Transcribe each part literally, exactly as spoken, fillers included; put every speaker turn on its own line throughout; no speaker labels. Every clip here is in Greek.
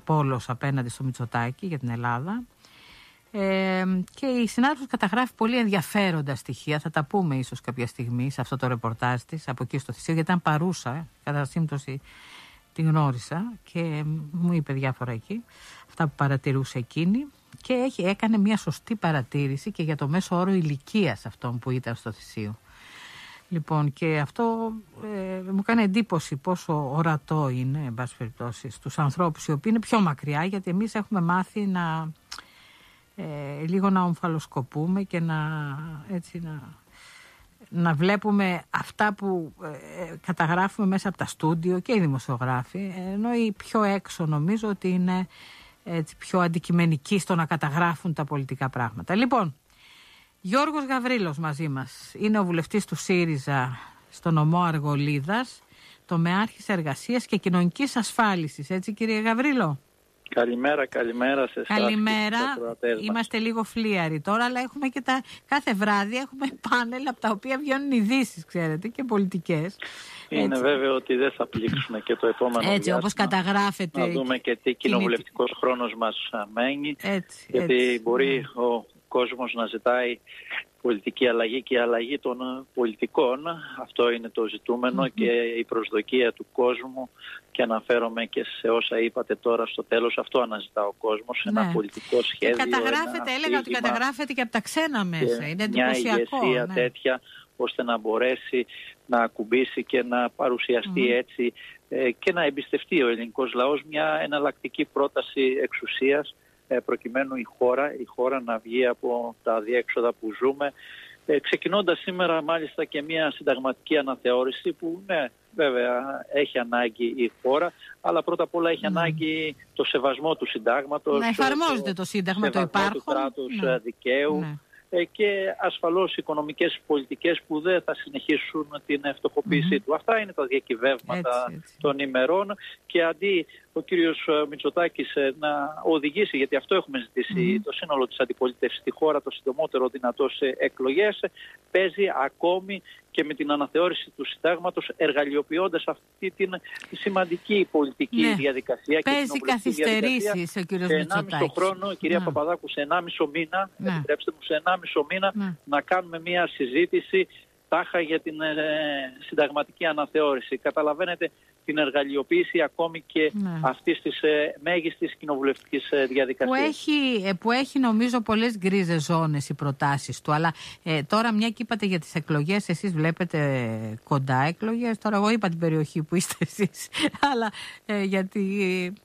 πόλος απέναντι στο Μητσοτάκη για την Ελλάδα. Ε, και η συνάδελφος καταγράφει πολύ ενδιαφέροντα στοιχεία. Θα τα πούμε ίσως κάποια στιγμή σε αυτό το ρεπορτάζ της από εκεί στο Θησίο, γιατί ήταν παρούσα, κατά σύμπτωση την γνώρισα και μου είπε διάφορα εκεί, αυτά που παρατηρούσε εκείνη, και έχει, έκανε μια σωστή παρατήρηση και για το μέσο όρο ηλικίας αυτών που ήταν στο Θησίο. Λοιπόν, και αυτό ε, μου κάνει εντύπωση πόσο ορατό είναι, εν πάση περιπτώσει, στους ανθρώπους οι οποίοι είναι πιο μακριά, γιατί εμείς έχουμε μάθει να ε, λίγο να ομφαλοσκοπούμε και να, έτσι, να, να βλέπουμε αυτά που ε, καταγράφουμε μέσα από τα στούντιο και οι δημοσιογράφοι, ενώ οι πιο έξω νομίζω ότι είναι έτσι, πιο αντικειμενικοί στο να καταγράφουν τα πολιτικά πράγματα. Λοιπόν, Γιώργος Γαβρίλος μαζί μας. Είναι ο βουλευτής του ΣΥΡΙΖΑ στο νομό Αργολίδας, τομεάρχης εργασίας και κοινωνικής ασφάλισης. Έτσι, κύριε Γαβρίλο?
Καλημέρα, καλημέρα σε εσάς.
Καλημέρα. Είμαστε λίγο φλίαροι τώρα, αλλά έχουμε και τα... κάθε βράδυ έχουμε πάνελ από τα οποία βγαίνουν ειδήσεις, ξέρετε, και πολιτικές.
Είναι βέβαιο ότι δεν θα πλήξουμε και το επόμενο
έτσι, διάστημα. Όπως καταγράφεται.
Να δούμε και τι κοινοβουλευτικός κινη... χρόνος μας μένει.
Έτσι,
γιατί
έτσι,
μπορεί
ναι.
ο κόσμος να ζητάει πολιτική αλλαγή και η αλλαγή των πολιτικών. Αυτό είναι το ζητούμενο mm-hmm. και η προσδοκία του κόσμου, και αναφέρομαι και σε όσα είπατε τώρα στο τέλος, αυτό αναζητά ο κόσμος, ναι. ένα πολιτικό σχέδιο.
Και καταγράφεται, έλεγα ότι καταγράφεται και από τα ξένα μέσα. Είναι εντυπωσιακό.
Μια ηγεσία
ναι.
τέτοια, ώστε να μπορέσει να ακουμπήσει και να παρουσιαστεί mm-hmm. έτσι ε, και να εμπιστευτεί ο ελληνικός λαός μια εναλλακτική πρόταση εξουσίας, προκειμένου η χώρα, η χώρα να βγει από τα αδιέξοδα που ζούμε, ε, ξεκινώντας σήμερα μάλιστα και μια συνταγματική αναθεώρηση που ναι, βέβαια έχει ανάγκη η χώρα, αλλά πρώτα απ' όλα έχει mm. ανάγκη το σεβασμό του συντάγματος,
να εφαρμόζεται το, το σύνταγμα, το υπάρχον,
του κράτους ναι. δικαίου
ναι.
και ασφαλώς οικονομικές πολιτικές που δεν θα συνεχίσουν την φτωχοποίησή mm-hmm. του. Αυτά είναι τα διακυβεύματα έτσι, έτσι. των ημερών, και αντί ο κύριος Μητσοτάκης να οδηγήσει, γιατί αυτό έχουμε ζητήσει mm-hmm. το σύνολο της αντιπολίτευσης στη χώρα το συντομότερο δυνατό σε εκλογές, παίζει ακόμη και με την αναθεώρηση του συντάγματος, εργαλειοποιώντας αυτή την σημαντική πολιτική ναι. διαδικασία.
Παίζει καθυστερήσεις ο κύριος Μητσοτάκης. Σε ενάμισο χρόνο, κυρία ναι. Παπαδάκου, σε ενάμισο μήνα, ναι. επιτρέψτε μου, σε ενάμισο μήνα ναι. να κάνουμε μια συζήτηση τάχα για την ε, συνταγματική αναθεώρηση. Καταλαβαίνετε την εργαλειοποίηση ακόμη και ναι. αυτής της ε, μέγιστης κοινοβουλευτικής ε, διαδικασίας. Που έχει, που έχει νομίζω πολλές γκρίζες ζώνες οι προτάσεις του, αλλά ε, τώρα μια και είπατε για τις εκλογές, εσείς βλέπετε κοντά εκλογές, τώρα εγώ είπα την περιοχή που είστε εσείς, αλλά ε, γιατί...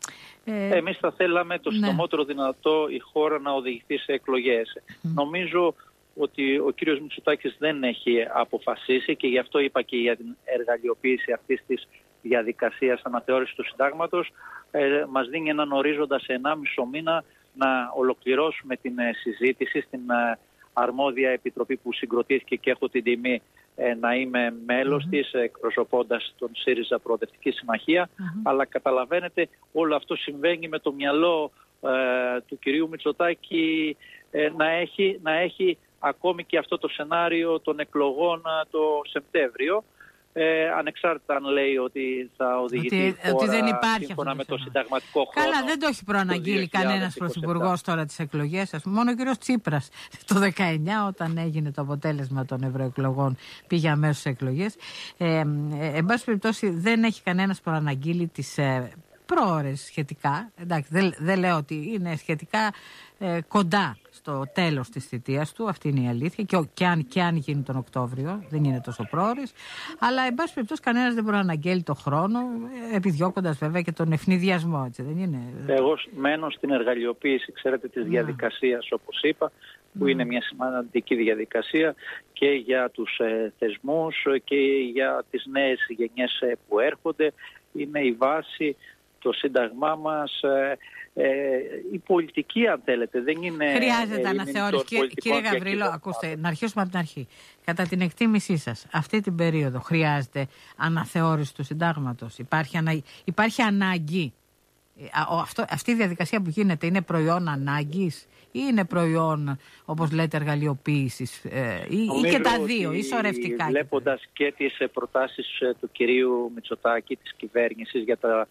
Ε, Εμείς θα θέλαμε το ναι. συντομότερο δυνατό η χώρα να οδηγηθεί σε εκλογές. Mm. Νομίζω ότι ο κύριος Μητσοτάκης δεν έχει αποφασίσει, και γι' αυτό είπα και για την εργαλειοποίηση αυτής της διαδικασίας αναθεώρησης του συντάγματος. Ε, μας δίνει έναν ορίζοντα σε ενάμισο μήνα να ολοκληρώσουμε την ε, συζήτηση στην ε, αρμόδια επιτροπή που συγκροτήθηκε και έχω την τιμή ε, να είμαι μέλος mm-hmm. της, εκπροσωπώντας τον ΣΥΡΙΖΑ Προοδευτική Συμμαχία. Mm-hmm. Αλλά καταλαβαίνετε, όλο αυτό συμβαίνει με το μυαλό ε, του κυρίου Μητσοτάκη ε, να έχει, να έχει ακόμη και αυτό το σενάριο των εκλογών το Σεπτέμβριο, ε, ανεξάρτητα αν λέει ότι θα οδηγηθεί
ότι,
η χώρα
ότι δεν υπάρχει
σύμφωνα
αυτό
με το συνταγματικό χρόνο.
Καλά, δεν το έχει προαναγγείλει κανένας πρωθυπουργός τώρα τις εκλογές. Ας πούμε, μόνο ο κύριος Τσίπρας το δεκαεννιά, όταν έγινε το αποτέλεσμα των ευρωεκλογών, πήγε αμέσως στις εκλογές. Ε, ε, εν πάση περιπτώσει, δεν έχει κανένας προαναγγείλει τις ε, πρόωρες σχετικά. Εντάξει, δεν, δεν λέω ότι είναι σχετικά ε, κοντά στο τέλος της θητείας του, αυτή είναι η αλήθεια, και, και, αν, και αν γίνει τον Οκτώβριο, δεν είναι τόσο πρόωρες, αλλά εν πάση περιπτώσει κανένας δεν μπορεί να αναγγέλει το χρόνο, επιδιώκοντας βέβαια και τον ευνηδιασμό, έτσι δεν είναι?
Εγώ μένω στην εργαλειοποίηση, ξέρετε, της διαδικασίας, όπως είπα, που mm. είναι μια σημαντική διαδικασία και για τους ε, θεσμούς και για τις νέες γενιές ε, που έρχονται. Είναι η βάση, το σύνταγμά μας, ε, ε, η πολιτική, αν θέλετε, δεν είναι...
Χρειάζεται αναθεώρηση. Κύριε, κύριε Γαβρίλο, ακούστε, να αρχίσουμε από την αρχή. Κατά την εκτίμησή σας, αυτή την περίοδο χρειάζεται αναθεώρηση του συντάγματος? Υπάρχει, ανα... Υπάρχει ανάγκη? Αυτό, αυτή η διαδικασία που γίνεται είναι προϊόν ανάγκης ή είναι προϊόν, όπως λέτε, εργαλειοποίησης, ε, ή, ή και τα δύο, ή σωρευτικά?
Βλέποντας και τις προτάσεις του κυρίου Μητσοτάκη, της κυβέρνησης για τα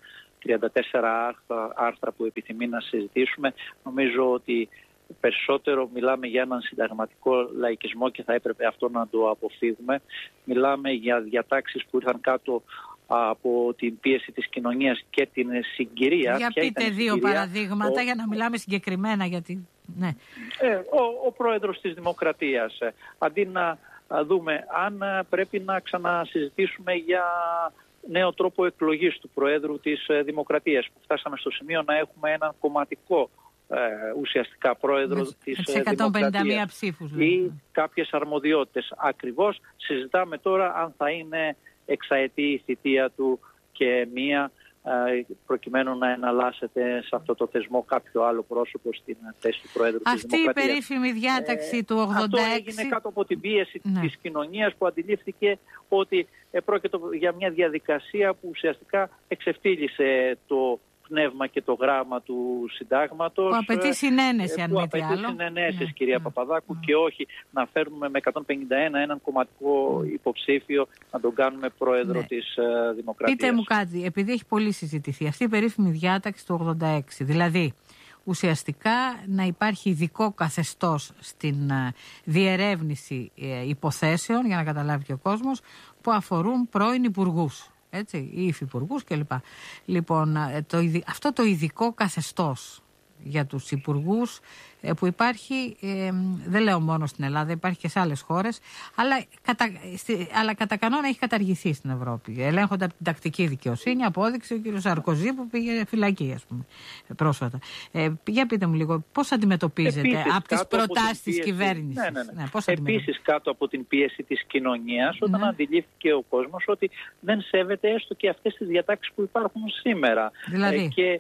τριάντα τέσσερα άρθρα, άρθρα που επιθυμεί να συζητήσουμε. Νομίζω ότι περισσότερο μιλάμε για έναν συνταγματικό λαϊκισμό και θα έπρεπε αυτό να το αποφύγουμε. Μιλάμε για διατάξεις που ήρθαν κάτω από την πίεση της κοινωνίας και την συγκυρία.
Για πείτε δύο παραδείγματα ο... για να μιλάμε συγκεκριμένα. Γιατί... Ναι.
Ε, ο, ο πρόεδρος της Δημοκρατίας, αντί να δούμε αν πρέπει να ξανασυζητήσουμε για νέο τρόπο εκλογής του Προέδρου της Δημοκρατίας, που φτάσαμε στο σημείο να έχουμε έναν κομματικό ε, ουσιαστικά πρόεδρο με, της εκατόν πενήντα μία
Δημοκρατίας ψήφους,
ή κάποιες αρμοδιότητες. Ακριβώς συζητάμε τώρα αν θα είναι εξαετή η θητεία του και μία προκειμένου να εναλλάσσεται σε αυτό το θεσμό κάποιο άλλο πρόσωπο στην θέση του Προέδρου της Δημοκρατίας.
Αυτή η περίφημη διάταξη ε, του ογδόντα έξι...
Αυτό έγινε κάτω από την πίεση
ναι.
της κοινωνίας, που αντιλήφθηκε ότι πρόκειται για μια διαδικασία που ουσιαστικά εξευτύλισε το πνεύμα και το γράμμα του συντάγματος.
Που απαιτεί συνένεση, αν μη τι άλλο.
Που απαιτεί συνενέσεις,
ναι.
κυρία
ναι.
Παπαδάκου,
ναι.
και όχι να φέρνουμε με εκατόν πενήντα ένα έναν κομματικό υποψήφιο, να τον κάνουμε πρόεδρο ναι. της uh, Δημοκρατίας.
Πείτε μου κάτι, επειδή έχει πολύ συζητηθεί αυτή η περίφημη διάταξη του ογδόντα έξι, δηλαδή ουσιαστικά να υπάρχει ειδικό καθεστώς στην διερεύνηση υποθέσεων, για να καταλάβει και ο κόσμος, που αφορούν πρώην υπουργούς. Έτσι, ή υφυπουργούς κλπ. Λοιπόν, το, αυτό το ειδικό καθεστώς για τους υπουργούς ε, που υπάρχει, ε, δεν λέω μόνο στην Ελλάδα, υπάρχει και σε άλλες χώρες, αλλά κατά, στη, αλλά κατά κανόνα έχει καταργηθεί στην Ευρώπη. Ελέγχονται από την τακτική δικαιοσύνη, απόδειξε ο κ. Σαρκοζή που πήγε φυλακή, ας πούμε, πρόσφατα. Ε, για πείτε μου λίγο, πώς αντιμετωπίζετε επίσης, από τις προτάσεις της κυβέρνησης.
Ναι, ναι, ναι.
Ναι, πώς
επίσης, κάτω από την πίεση της κοινωνίας, όταν ναι. αντιλήφθηκε ο κόσμος ότι δεν σέβεται έστω και αυτές τις διατάξεις που υπάρχουν σήμερα.
Δηλαδή...
Ε, και,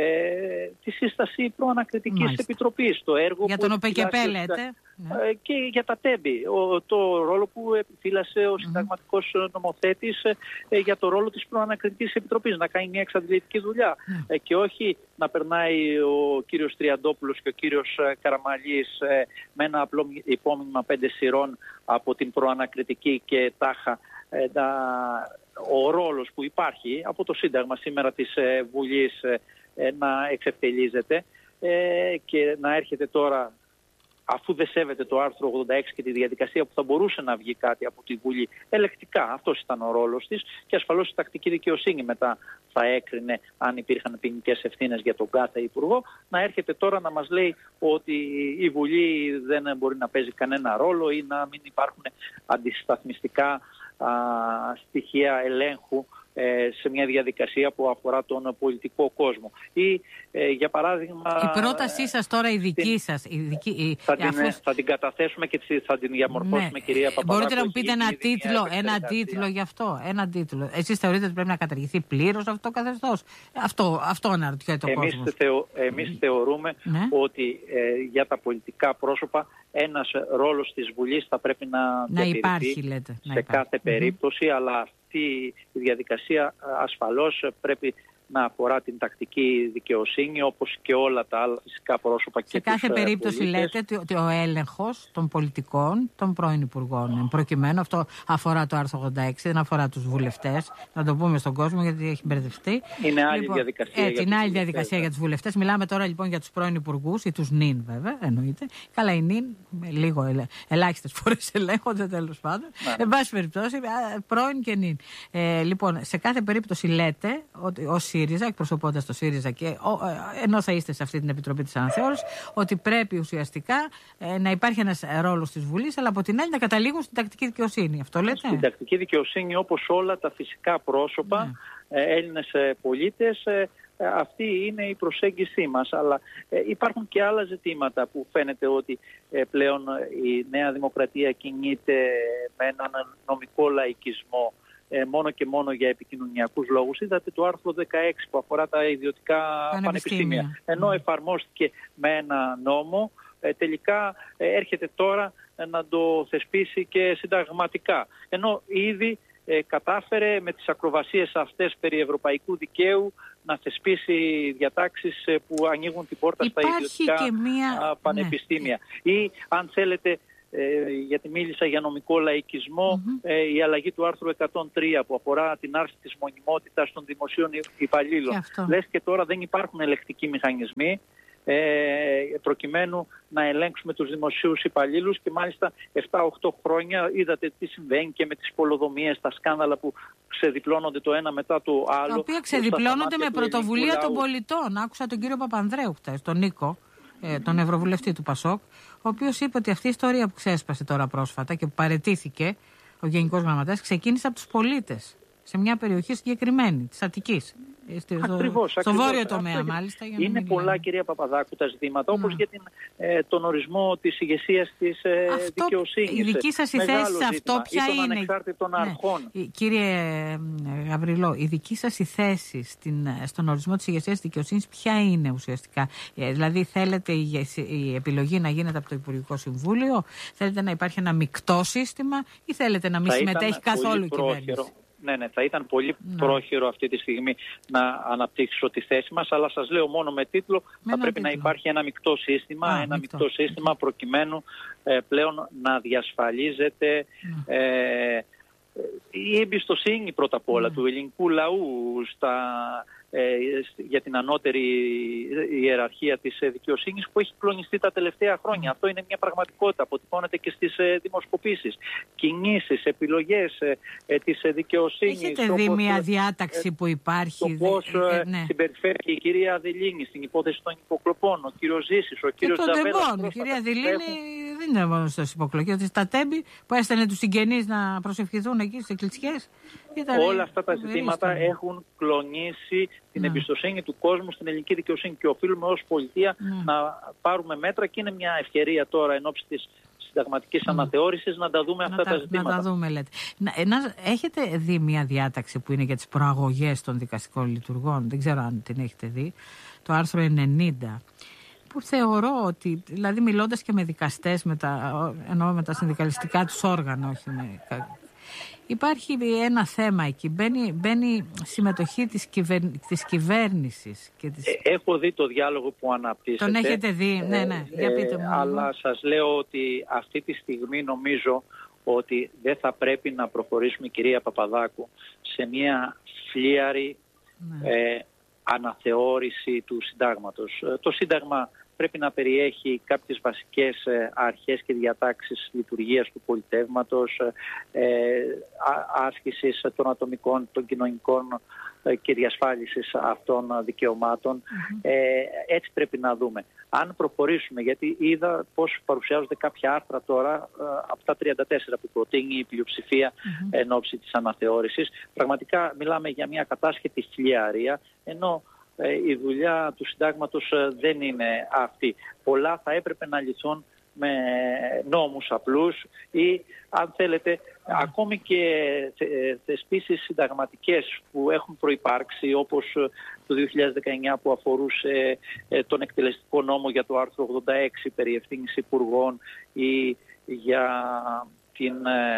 Ε, τη σύσταση προανακριτικής Μάλιστα. επιτροπής, το έργο
για
που
τον ΟΠΕΚΕΠΕ λέτε
ε, και για τα τέμπη, ο, το ρόλο που επιφύλασε ο συνταγματικός mm. νομοθέτης ε, για το ρόλο της προανακριτικής επιτροπής, να κάνει μια εξαντλητική δουλειά mm. ε, και όχι να περνάει ο κύριος Τριαντόπουλος και ο κύριος Καραμαλής ε, με ένα απλό υπόμνημα πέντε σειρών από την προανακριτική και τάχα ε, τα, ο ρόλος που υπάρχει από το Σύνταγμα σήμερα της ε, Βουλής ε, να εξευτελίζεται ε, και να έρχεται τώρα, αφού δεν σέβεται το άρθρο ογδόντα έξι και τη διαδικασία που θα μπορούσε να βγει κάτι από τη Βουλή ελεκτικά, αυτός ήταν ο ρόλος της, και ασφαλώς η τακτική δικαιοσύνη μετά θα έκρινε αν υπήρχαν ποινικές ευθύνες για τον κάθε υπουργό, να έρχεται τώρα να μας λέει ότι η Βουλή δεν μπορεί να παίζει κανένα ρόλο ή να μην υπάρχουν αντισταθμιστικά α, στοιχεία ελέγχου σε μια διαδικασία που αφορά τον πολιτικό κόσμο. Ή, ε, για παράδειγμα...
Η πρότασή σας τώρα, η δική την, σας... Η δική, η,
θα, την,
αφού...
θα την καταθέσουμε και θα την διαμορφώσουμε, ναι. κυρία Παπαδάκου.
Μπορείτε να μου πείτε ένα τίτλο, ένα τίτλο γι' αυτό. Ένα τίτλο. Εσείς θεωρείτε ότι πρέπει να καταργηθεί πλήρως αυτό το καθεστώς? Αυτό, αυτό αναρωτιέται ο
εμείς
κόσμος.
Θεω, εμείς mm. θεωρούμε ναι. ότι ε, για τα πολιτικά πρόσωπα ένας ρόλος της Βουλής θα πρέπει να,
να υπάρχει, λέτε,
σε
να υπάρχει.
κάθε mm-hmm. περίπτωση, αλλά η διαδικασία ασφαλώς πρέπει να αφορά την τακτική δικαιοσύνη, όπως και όλα τα άλλα φυσικά πρόσωπα.
Σε
και
κάθε
τους
περίπτωση
πολίτες.
Λέτε ότι ο έλεγχος των πολιτικών, των πρώην υπουργών, προκειμένου, αυτό αφορά το άρθρο ογδόντα έξι, δεν αφορά τους βουλευτές, να το πούμε στον κόσμο γιατί έχει μπερδευτεί.
Είναι άλλη
λοιπόν,
διαδικασία.
Έτσι,
για
είναι άλλη
βουλευτές,
διαδικασία για τους βουλευτές. Μιλάμε τώρα λοιπόν για τους πρώην υπουργούς ή τους νυν βέβαια, εννοείται. Καλά, οι νυν, λίγο ελε, ελάχιστες φορές ελέγχονται τέλος πάντων. Ναι. Εν πάση περιπτώσει, πρώην και νυν. Ε, λοιπόν, σε κάθε περίπτωση λέτε ότι ο ΣΥΡΙΖΑ, εκπροσωπώντας το ΣΥΡΙΖΑ και ο, ενώ θα είστε σε αυτή την Επιτροπή της Αναθεώρησης, ότι πρέπει ουσιαστικά ε, να υπάρχει ένας ρόλος της Βουλής, αλλά από την άλλη να καταλήγουν στην τακτική δικαιοσύνη. Αυτό λέτε?
Στην τακτική δικαιοσύνη, όπως όλα τα φυσικά πρόσωπα, ναι. ε, Έλληνες ε, πολίτες, ε, ε, αυτή είναι η προσέγγιση μας. Αλλά ε, υπάρχουν και άλλα ζητήματα που φαίνεται ότι ε, πλέον η Νέα Δημοκρατία κινείται με έναν νομικό λαϊκισμό, Ε, μόνο και μόνο για επικοινωνιακούς λόγους. Είδατε το άρθρο δεκαέξι που αφορά τα ιδιωτικά πανεπιστήμια. πανεπιστήμια. Ενώ εφαρμόστηκε με ένα νόμο, ε, τελικά ε, έρχεται τώρα ε, να το θεσπίσει και συνταγματικά. Ενώ ήδη ε, κατάφερε με τις ακροβασίες αυτές περί ευρωπαϊκού δικαίου να θεσπίσει διατάξεις ε, που ανοίγουν την πόρτα
Υπάρχει
στα ιδιωτικά
και μία...
πανεπιστήμια. Ναι. Ή αν θέλετε, ε, γιατί μίλησα για νομικό λαϊκισμό, mm-hmm. ε, η αλλαγή του άρθρου εκατόν τρία που αφορά την άρση της μονιμότητας των δημοσίων υπαλλήλων. Λες και τώρα δεν υπάρχουν ελεκτικοί μηχανισμοί Ε, προκειμένου να ελέγξουμε τους δημοσίους υπαλλήλους, και μάλιστα επτά οκτώ χρόνια είδατε τι συμβαίνει και με τις πολεοδομίες, τα σκάνδαλα που ξεδιπλώνονται το ένα μετά το άλλο.
Τα οποία ξεδιπλώνονται με πρωτοβουλία των πολιτών. Άκουσα τον κύριο Παπανδρέου χτες, τον Νίκο, ε, τον Ευρωβουλευτή του Πασόκ, ο οποίος είπε ότι αυτή η ιστορία που ξέσπασε τώρα πρόσφατα και που παραιτήθηκε ο Γενικός Γραμματέας ξεκίνησε από τους πολίτες σε μια περιοχή συγκεκριμένη της Αττικής.
Ακριβώς,
στο
ακριβώς.
βόρειο τομέα, αυτό, μάλιστα. Για
είναι πολλά, λέμε. Κυρία Παπαδάκου, τα ζητήματα, όπως για την, ε, τον ορισμό της ηγεσίας της ε, δικαιοσύνης.
Η δική σας η θέση σε αυτό ποια
ή των
είναι?
ανεξάρτητων ναι. αρχών.
Κύριε Γαβριλό, η δική σας η θέση στην, στον ορισμό της ηγεσίας της δικαιοσύνης ποια είναι ουσιαστικά? Ε, δηλαδή, θέλετε η, η επιλογή να γίνεται από το Υπουργικό Συμβούλιο, θέλετε να υπάρχει ένα μεικτό σύστημα ή θέλετε να μην θα συμμετέχει καθόλου η κυβέρνηση?
Ναι, ναι, θα ήταν πολύ ναι. πρόχειρο αυτή τη στιγμή να αναπτύξω τη θέση μας, αλλά σας λέω μόνο με τίτλο, με θα πρέπει τίτλο. να υπάρχει ένα μεικτό σύστημα, Α, ένα μεικτό, μεικτό σύστημα προκειμένου ε, πλέον να διασφαλίζεται ναι. ε, η εμπιστοσύνη πρώτα απ' όλα ναι. του ελληνικού λαού στα, ε, για την ανώτερη ιεραρχία της δικαιοσύνης που έχει κλονιστεί τα τελευταία χρόνια. Mm. Αυτό είναι μια πραγματικότητα, αποτυπώνεται και στις ε, δημοσκοπήσεις. Κινήσεις, επιλογές ε, ε, της δικαιοσύνης.
Έχετε δει πώς, μια διάταξη ε, που υπάρχει?
Το πώς ε, ναι. συμπεριφέρει η κυρία Αδελίνη στην υπόθεση των υποκλοπών, ο κύριος Ζήσης, ο κύριος Τζαβέλας.
Η κυρία Αδελίνη έχουν... δεν είναι μόνο στις υποκλοπές, στα τέμπη που έστελνε τους συγγενείς να προσευχηθούν εκεί στις εκκλησιές. Ήταν...
Όλα αυτά τα ζητήματα έχουν κλονίσει την ναι. εμπιστοσύνη του κόσμου στην ελληνική δικαιοσύνη και οφείλουμε ως πολιτεία ναι. να πάρουμε μέτρα, και είναι μια ευκαιρία τώρα εν ώψη της συνταγματικής mm. αναθεώρησης να τα δούμε αυτά
να
τα,
τα
ζητήματα.
Να τα δούμε, λέτε. Να, ένα, έχετε δει μια διάταξη που είναι για τις προαγωγές των δικαστικών λειτουργών? Δεν ξέρω αν την έχετε δει. Το άρθρο ενενήντα. Που θεωρώ ότι, δηλαδή μιλώντας και με δικαστές, με τα, εννοώ με τα συνδικαλιστικά τους όργανα, όχι με... Υπάρχει ένα θέμα εκεί, μπαίνει, μπαίνει συμμετοχή της, κυβέρ, της κυβέρνησης. Και της...
Ε, έχω δει το διάλογο που αναπτύσσεται.
Τον έχετε δει, ναι, ναι, για πείτε μου. Ε,
αλλά σας λέω ότι αυτή τη στιγμή νομίζω ότι δεν θα πρέπει να προχωρήσουμε, κυρία Παπαδάκου, σε μια φλίαρη ναι. ε, αναθεώρηση του συντάγματος. Το Σύνταγμα πρέπει να περιέχει κάποιες βασικές αρχές και διατάξεις λειτουργίας του πολιτεύματος, ε, άσκησης των ατομικών, των κοινωνικών και διασφάλισης αυτών δικαιωμάτων. Mm-hmm. Ε, έτσι πρέπει να δούμε. Αν προχωρήσουμε, γιατί είδα πώς παρουσιάζονται κάποια άρθρα τώρα από τα τριάντα τέσσερα που προτείνει η πλειοψηφία mm-hmm. εν ώψη της αναθεώρησης. Πραγματικά μιλάμε για μια κατάσχετη χλιαρία, ενώ η δουλειά του συντάγματος δεν είναι αυτή. Πολλά θα έπρεπε να λυθούν με νόμους απλούς ή, αν θέλετε, mm. ακόμη και θεσπίσεις συνταγματικές που έχουν προϋπάρξει, όπως το δύο χιλιάδες δεκαεννιά που αφορούσε τον εκτελεστικό νόμο για το άρθρο ογδόντα έξι περί ευθύνης υπουργών, ή για την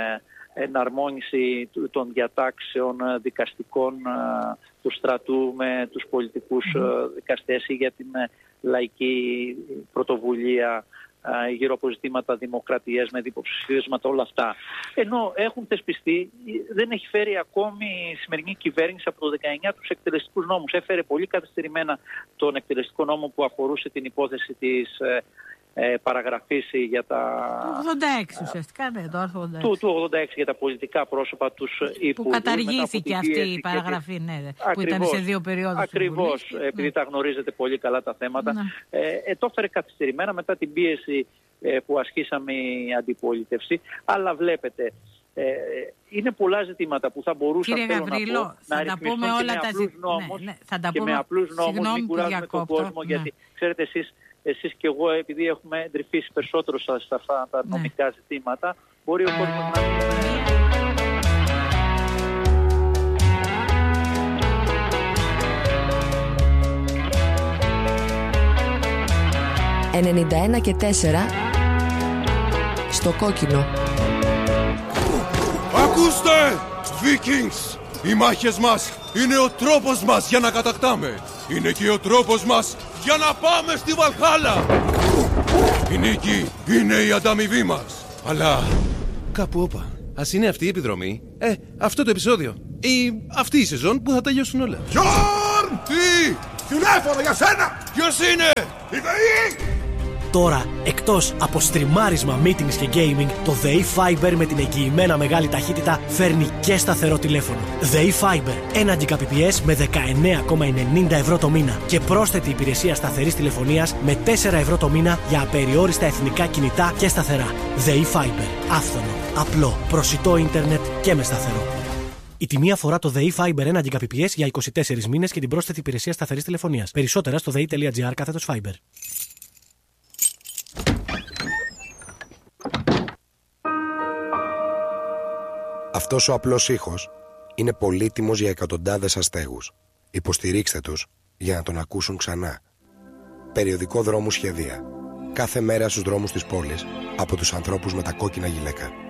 εναρμόνιση των διατάξεων δικαστικών του στρατού με τους πολιτικούς mm. δικαστές, ή για την λαϊκή πρωτοβουλία γύρω από ζητήματα δημοκρατίας με διποψηφίσματα, όλα αυτά. Ενώ έχουν θεσπιστεί, δεν έχει φέρει ακόμη η σημερινή κυβέρνηση από το δεκαεννιά τους εκτελεστικούς νόμους. Έφερε πολύ καθυστερημένα τον εκτελεστικό νόμο που αφορούσε την υπόθεση της Ε, παραγραφής για τα...
Το ογδόντα έξι ουσιαστικά, ναι, το άρθρο ογδόντα έξι.
Του, του ογδόντα έξι για τα πολιτικά πρόσωπα, τους υπουργούς.
Που καταργήθηκε αυτή η παραγραφή, τη... ναι, ακριβώς, που ήταν σε δύο περιόδους.
Ακριβώς, επειδή ναι. τα γνωρίζετε πολύ καλά τα θέματα. Ναι. Ε, ε, το έφερε καθυστερημένα μετά την πίεση ε, που ασκήσαμε η αντιπολίτευση. Αλλά βλέπετε, ε, είναι πολλά ζητήματα που θα μπορούσαν
Κύριε Γαβρίλο, να, πω,
να
ρυθμιστούν και με απλούς
νόμους,
ναι, ναι, θα τα
και
πούμε...
με απλούς νόμους, μην κουράζουμε τον κόσμο, ναι. γιατί ξέρετε εσείς, εσείς και εγώ, επειδή έχουμε εντρυφήσει περισσότερο σε αυτά τα νομικά ναι. ζητήματα, μπορεί ο κόσμος να...
ενενήντα ένα και τέσσερα στο κόκκινο.
Ακούστε, Vikings! Οι μάχες μας είναι ο τρόπος μας για να κατακτάμε. Είναι και ο τρόπος μας για να πάμε στη Βαλχάλα. Η νίκη είναι η ανταμοιβή μας. Αλλά κάπου όπα. Ας είναι αυτή η επιδρομή, ε, αυτό το επεισόδιο ή αυτή η σεζόν που θα τελειώσουν όλα.
Γιόρν!
Τι!
Τηλέφωνο για σένα!
Ποιος είναι?
Η ΔΕΗ!
Τώρα, εκτός από στριμάρισμα, meetings και gaming, το ΔΕΗ Fiber με την εγγυημένα μεγάλη ταχύτητα φέρνει και σταθερό τηλέφωνο. ΔΕΗ Fiber, ένα Gbps με δεκαεννέα κόμμα ενενήντα ευρώ το μήνα και πρόσθετη υπηρεσία σταθερής τηλεφωνίας με τέσσερα ευρώ το μήνα για απεριόριστα εθνικά κινητά και σταθερά. ΔΕΗ Fiber, άφθονο, απλό, προσιτό ίντερνετ και με σταθερό. Η τιμή αφορά το ΔΕΗ Fiber ένα Gbps για είκοσι τέσσερις μήνες και την πρόσθετη υπηρεσία σταθερής τηλεφωνίας. Περισσότερα στο dei.gr κάθετος Fiber.
Αυτός ο απλός ήχος είναι πολύτιμος για εκατοντάδες αστέγους. Υποστηρίξτε τους για να τον ακούσουν ξανά. Περιοδικό Δρόμου Σχεδία. Κάθε μέρα στους δρόμους της πόλης από τους ανθρώπους με τα κόκκινα γυλαίκα.